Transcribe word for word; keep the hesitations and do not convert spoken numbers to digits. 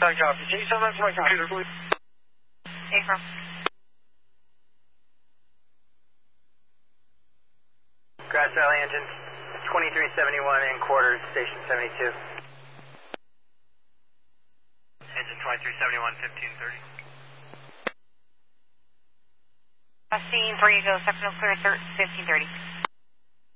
I copy. Can you send that to my computer, please? April. Grass Valley engine twenty-three seventy-one in quarters, station seventy-two. Engine twenty-three seventy-one, fifteen thirty. Scene three, go sectional clear, fifteen thirty.